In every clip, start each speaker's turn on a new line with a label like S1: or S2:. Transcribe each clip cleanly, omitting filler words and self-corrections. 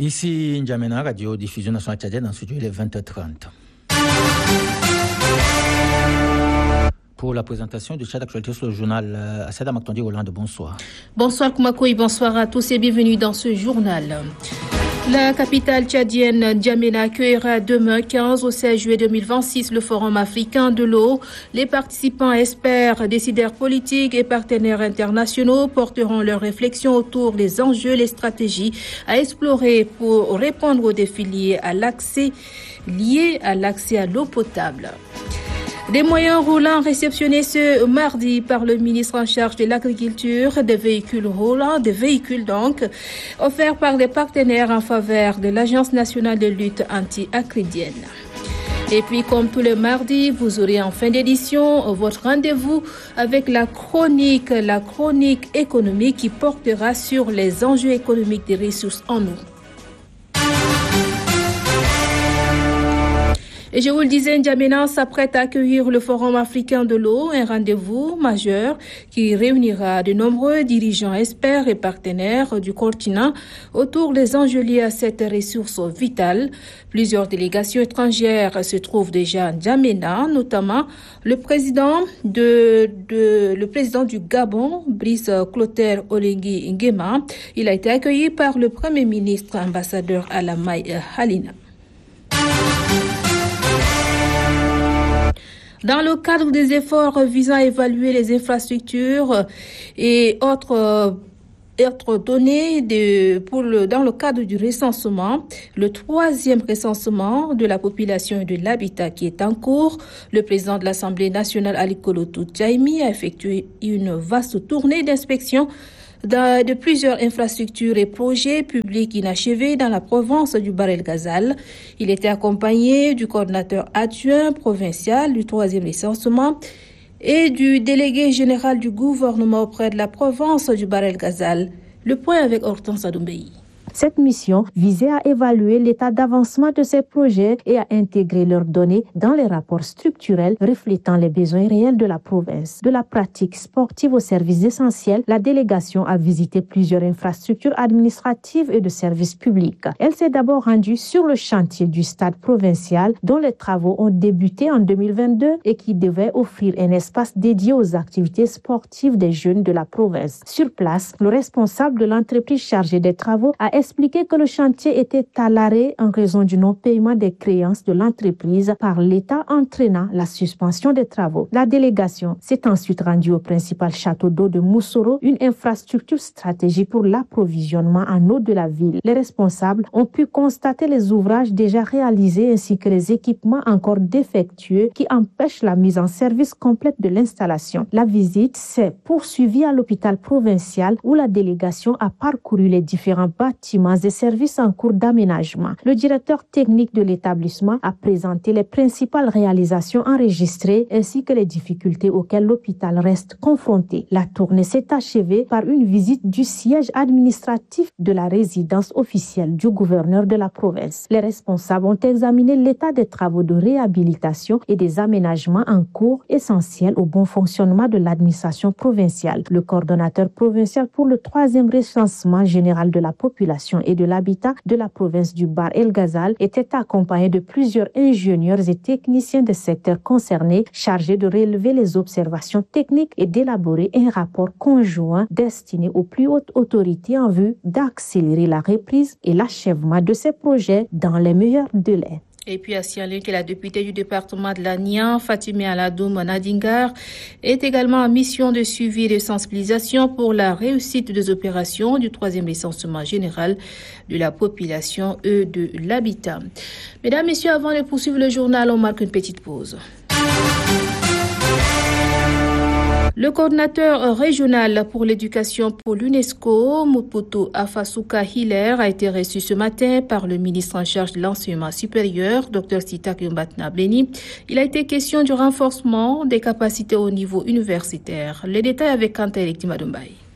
S1: Ici N'Djamena, radio diffusion nationale tchadienne, dans ce studio il est 20h30. Pour la présentation du chat d'actualité sur le journal, Asseda Maktondi Hollande, bonsoir.
S2: Bonsoir Koumakoui, bonsoir à tous et bienvenue dans ce journal. La capitale tchadienne N'Djamena accueillera demain 15 au 16 juillet 2026 le Forum africain de l'eau. Les participants, experts, décideurs politiques et partenaires internationaux porteront leurs réflexions autour des enjeux et les stratégies à explorer pour répondre aux défis liés à l'accès à l'eau potable. Des moyens roulants réceptionnés ce mardi par le ministre en charge de l'agriculture, des véhicules roulants, offerts par des partenaires en faveur de l'Agence nationale de lutte anti-acridienne. Et puis, comme tous les mardis, vous aurez en fin d'édition votre rendez-vous avec la chronique économique qui portera sur les enjeux économiques des ressources en eau. Et je vous le disais, N'Djamena s'apprête à accueillir le Forum africain de l'eau, un rendez-vous majeur qui réunira de nombreux dirigeants, experts et partenaires du continent autour des enjeux liés à cette ressource vitale. Plusieurs délégations étrangères se trouvent déjà à N'Djamena, notamment le président du Gabon, Brice Clotaire Oligui Nguema. Il a été accueilli par le Premier ministre ambassadeur Alamai Halina. Dans le cadre des efforts visant à évaluer les infrastructures et autres données dans le cadre du recensement, le 3e recensement de la population et de l'habitat qui est en cours, le président de l'Assemblée nationale Ali Kolotou Tchaimi a effectué une vaste tournée d'inspection de plusieurs infrastructures et projets publics inachevés dans la province du Bahr El Ghazal. Il était accompagné du coordinateur adjoint provincial du 3e recensement et du délégué général du gouvernement auprès de la province du Bahr El Ghazal. Le point avec Hortense Adoumbeyi.
S3: Cette mission visait à évaluer l'état d'avancement de ces projets et à intégrer leurs données dans les rapports structurels reflétant les besoins réels de la province. De la pratique sportive aux services essentiels, la délégation a visité plusieurs infrastructures administratives et de services publics. Elle s'est d'abord rendue sur le chantier du stade provincial dont les travaux ont débuté en 2022 et qui devait offrir un espace dédié aux activités sportives des jeunes de la province. Sur place, le responsable de l'entreprise chargée des travaux a expliqué que le chantier était à l'arrêt en raison du non-paiement des créances de l'entreprise par l'État entraînant la suspension des travaux. La délégation s'est ensuite rendue au principal château d'eau de Moussoro, une infrastructure stratégique pour l'approvisionnement en eau de la ville. Les responsables ont pu constater les ouvrages déjà réalisés ainsi que les équipements encore défectueux qui empêchent la mise en service complète de l'installation. La visite s'est poursuivie à l'hôpital provincial où la délégation a parcouru les différents bâtiments et services en cours d'aménagement. Le directeur technique de l'établissement a présenté les principales réalisations enregistrées ainsi que les difficultés auxquelles l'hôpital reste confronté. La tournée s'est achevée par une visite du siège administratif de la résidence officielle du gouverneur de la province. Les responsables ont examiné l'état des travaux de réhabilitation et des aménagements en cours essentiels au bon fonctionnement de l'administration provinciale. Le coordonnateur provincial pour le 3e recensement général de la population et de l'habitat de la province du Bahr El Ghazal était accompagné de plusieurs ingénieurs et techniciens des secteurs concernés chargés de relever les observations techniques et d'élaborer un rapport conjoint destiné aux plus hautes autorités en vue d'accélérer la reprise et l'achèvement de ces projets dans les meilleurs délais.
S2: Et puis à signaler que la députée du département de l'Anian, Fatimé Aladoum Nadingar, est également en mission de suivi et de sensibilisation pour la réussite des opérations du 3e recensement général de la population et de l'habitat. Mesdames, Messieurs, avant de poursuivre le journal, on marque une petite pause. Le coordinateur régional pour l'éducation pour l'UNESCO, Muputu Afasuka Hiller, a été reçu ce matin par le ministre en charge de l'enseignement supérieur, Dr Sitak Mbatna Beni. Il a été question du renforcement des capacités au niveau universitaire. Les détails avec Kanté Elektima Dombaï.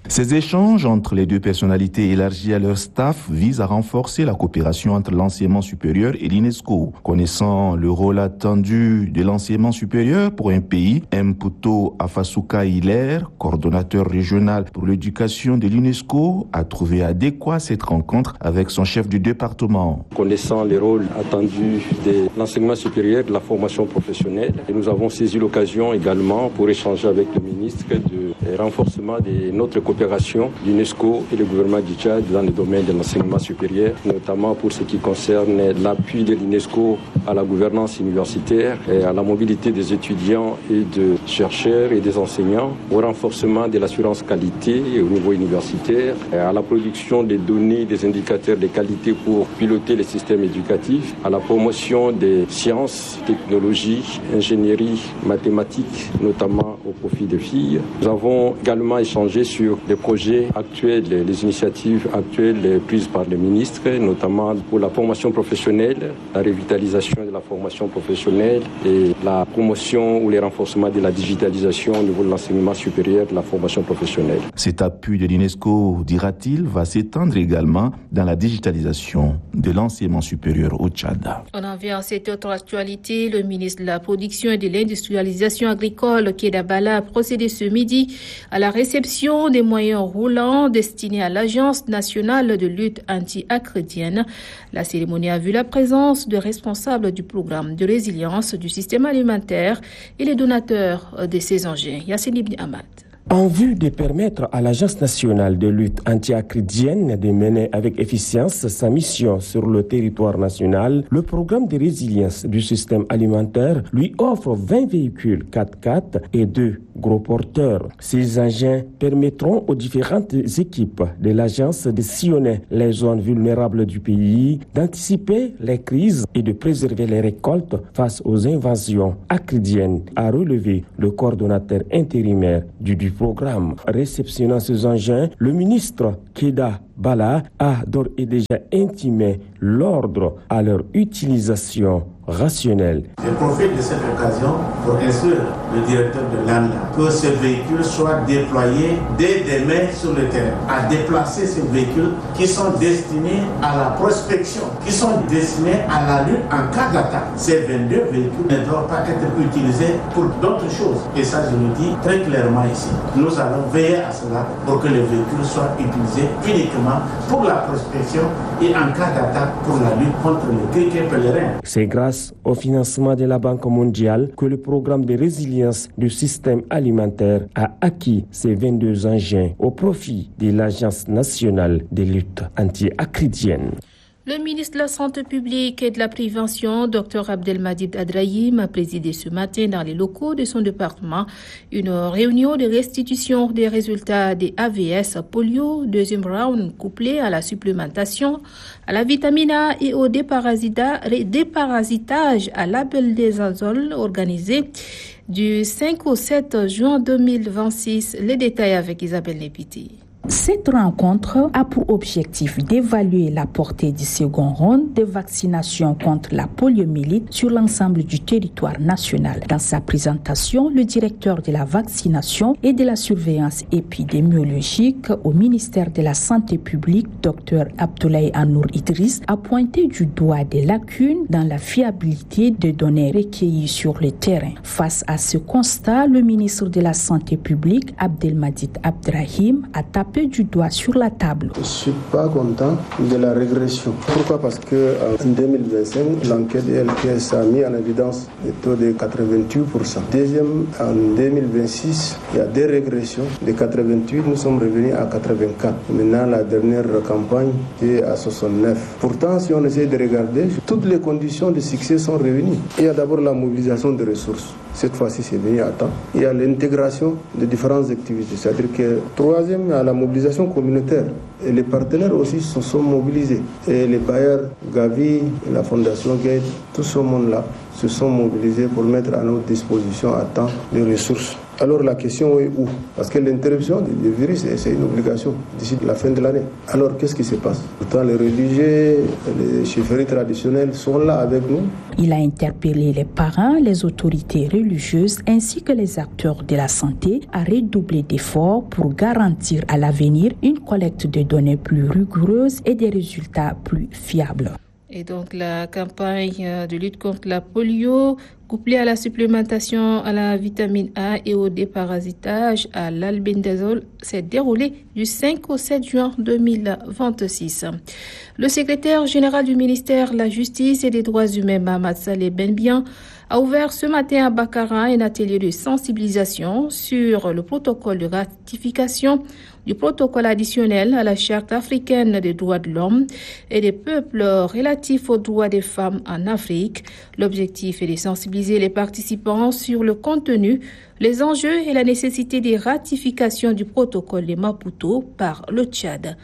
S4: Ces échanges entre les deux personnalités élargies à leur staff visent à renforcer la coopération entre l'enseignement supérieur et l'UNESCO. Connaissant le rôle attendu de l'enseignement supérieur pour un pays, Mputo Afasuka Hilaire, coordonnateur régional pour l'éducation de l'UNESCO, a trouvé adéquat cette rencontre avec son chef du département.
S5: Connaissant les rôles attendus de l'enseignement supérieur, de la formation professionnelle, et nous avons saisi l'occasion également pour échanger avec le ministre du renforcement de notre coopération, l'UNESCO et le gouvernement du Tchad dans le domaine de l'enseignement supérieur, notamment pour ce qui concerne l'appui de l'UNESCO à la gouvernance universitaire et à la mobilité des étudiants et de chercheurs et des enseignants, au renforcement de l'assurance qualité au niveau universitaire, et à la production des données, des indicateurs de qualité pour piloter les systèmes éducatifs, à la promotion des sciences, technologies, ingénierie, mathématiques, notamment au profit des filles. Nous avons également échangé sur les projets actuels, les initiatives actuelles prises par le ministre, notamment pour la formation professionnelle, la revitalisation de la formation professionnelle et la promotion ou le renforcement de la digitalisation au niveau de l'enseignement supérieur de la formation professionnelle.
S4: Cet appui de l'UNESCO, dira-t-il, va s'étendre également dans la digitalisation de l'enseignement supérieur au Tchad.
S2: On en vient à cette autre actualité. Le ministre de la Production et de l'Industrialisation agricole, Keda Bala, a procédé ce midi à la réception des moyens roulants destinés à l'Agence nationale de lutte anti-acrédienne. La cérémonie a vu la présence de responsables du programme de résilience du système alimentaire et les donateurs de ces engins. Yassine Ibn Ahmad.
S6: En vue de permettre à l'Agence nationale de lutte anti-acrédienne de mener avec efficience sa mission sur le territoire national, le programme de résilience du système alimentaire lui offre 20 véhicules 4x4 et 2 gros porteurs. Ces engins permettront aux différentes équipes de l'agence de sillonner les zones vulnérables du pays, d'anticiper les crises et de préserver les récoltes face aux invasions acrédiennes, a relevé le coordonnateur intérimaire du programme. Réceptionnant ces engins, le ministre Keda Bala a d'ores et déjà intimé l'ordre à leur utilisation rationnelle.
S7: Je profite de cette occasion pour instruire le directeur de l'ANLA que ces véhicules soient déployés dès demain sur le terrain, à déplacer ces véhicules qui sont destinés à la prospection, qui sont destinés à la lutte en cas d'attaque. Ces 22 véhicules ne doivent pas être utilisés pour d'autres choses. Et ça, je le dis très clairement ici. Nous allons veiller à cela pour que les véhicules soient utilisés uniquement pour la prospection et en cas d'attaque pour la lutte contre les criquets pèlerins.
S6: C'est grâce au financement de la Banque mondiale que le programme de résilience du système alimentaire a acquis ces 22 engins au profit de l'Agence nationale de lutte anti-acrédienne.
S2: Le ministre de la Santé publique et de la Prévention, Dr Abdelmadjid Adrahim, a présidé ce matin dans les locaux de son département une réunion de restitution des résultats des AVS polio, deuxième round couplé à la supplémentation, à la vitamine A et au déparasitage à l'albendazole organisé du 5 au 7 juin 2026. Les détails avec Isabelle Népiti.
S8: Cette rencontre a pour objectif d'évaluer la portée du second round de vaccination contre la poliomyélite sur l'ensemble du territoire national. Dans sa présentation, le directeur de la vaccination et de la surveillance épidémiologique au ministère de la Santé publique, Dr Abdoulaye Anour Idriss, a pointé du doigt des lacunes dans la fiabilité des données recueillies sur le terrain. Face à ce constat, le ministre de la Santé publique, Abdelmadjid Adrahim, a tapé du doigt sur la table.
S9: Je ne suis pas content de la régression. Pourquoi? Parce qu'en 2025, l'enquête LPS a mis en évidence le taux de 88%. Deuxième, en 2026, il y a des régressions. De 88, nous sommes revenus à 84. Maintenant, la dernière campagne est à 69. Pourtant, si on essaie de regarder, toutes les conditions de succès sont réunies. Il y a d'abord la mobilisation des ressources. Cette fois-ci, c'est venu à temps. Il y a l'intégration de différentes activités. C'est-à-dire que, troisième, il y a la mobilisation communautaire. Et les partenaires aussi se sont mobilisés. Et les bailleurs, Gavi, la Fondation Gate, tout ce monde-là se sont mobilisés pour mettre à notre disposition à temps les ressources Alors la question est où? Parce que l'interruption du virus, c'est une obligation d'ici la fin de l'année. Alors qu'est-ce qui se passe? Pourtant les religieux, les chefferies traditionnelles sont là avec nous.
S8: Il a interpellé les parents, les autorités religieuses ainsi que les acteurs de la santé à redoubler d'efforts pour garantir à l'avenir une collecte de données plus rigoureuse et des résultats plus fiables.
S2: Et donc la campagne de lutte contre la polio, couplée à la supplémentation à la vitamine A et au déparasitage à l'albendazole, s'est déroulée du 5 au 7 juin 2026. Le secrétaire général du ministère de la Justice et des Droits humains, Mahamat Saleh Benbian, a ouvert ce matin à Bakara un atelier de sensibilisation sur le protocole de ratification du protocole additionnel à la Charte africaine des droits de l'homme et des peuples relatifs aux droits des femmes en Afrique. L'objectif est de sensibiliser les participants sur le contenu, les enjeux et la nécessité des ratifications du protocole de Maputo par le Tchad.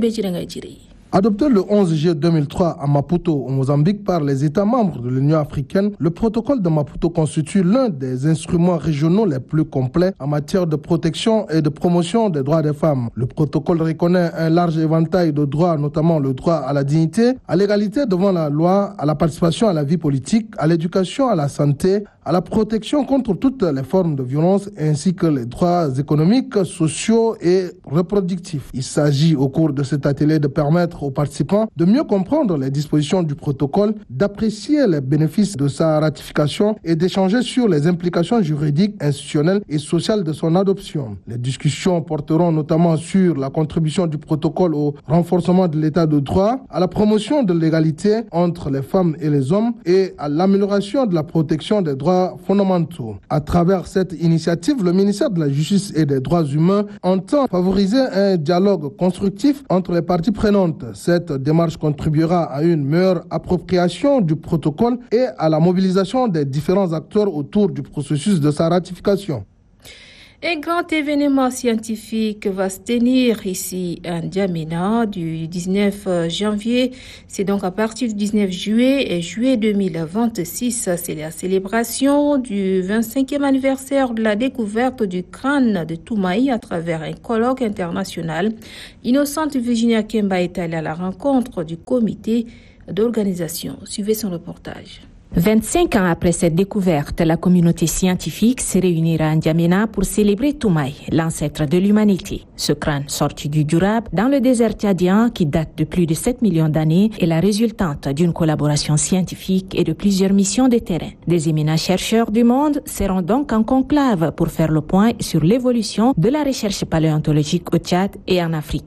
S10: Adopté le 11 juillet 2003 à Maputo, au Mozambique, par les États membres de l'Union africaine, le protocole de Maputo constitue l'un des instruments régionaux les plus complets en matière de protection et de promotion des droits des femmes. Le protocole reconnaît un large éventail de droits, notamment le droit à la dignité, à l'égalité devant la loi, à la participation à la vie politique, à l'éducation, à la santé, à la protection contre toutes les formes de violence ainsi que les droits économiques, sociaux et reproductifs. Il s'agit au cours de cet atelier de permettre aux participants de mieux comprendre les dispositions du protocole, d'apprécier les bénéfices de sa ratification et d'échanger sur les implications juridiques, institutionnelles et sociales de son adoption. Les discussions porteront notamment sur la contribution du protocole au renforcement de l'état de droit, à la promotion de l'égalité entre les femmes et les hommes et à l'amélioration de la protection des droits fondamentaux. À travers cette initiative, le ministère de la Justice et des Droits humains entend favoriser un dialogue constructif entre les parties prenantes. Cette démarche contribuera à une meilleure appropriation du protocole et à la mobilisation des différents acteurs autour du processus de sa ratification.
S2: Un grand événement scientifique va se tenir ici à N'Djamena du 19 janvier. C'est donc à partir du 19 juillet et juillet 2026. C'est la célébration du 25e anniversaire de la découverte du crâne de Toumaï à travers un colloque international. Innocente Virginia Kemba est allée à la rencontre du comité d'organisation. Suivez son reportage.
S3: 25 ans après cette découverte, la communauté scientifique se réunira à N'Djamena pour célébrer Toumaï, l'ancêtre de l'humanité. Ce crâne sorti du durable dans le désert tchadien qui date de plus de 7 millions d'années est la résultante d'une collaboration scientifique et de plusieurs missions de terrain. Des éminents chercheurs du monde seront donc en conclave pour faire le point sur l'évolution de la recherche paléontologique au Tchad et en Afrique.